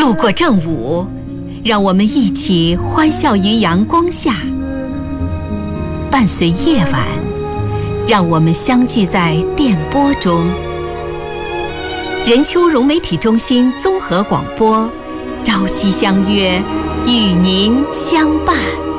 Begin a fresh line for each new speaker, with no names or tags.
路过正午，让我们一起欢笑于阳光下；伴随夜晚，让我们相聚在电波中。任丘融媒体中心综合广播，朝夕相约，与您相伴。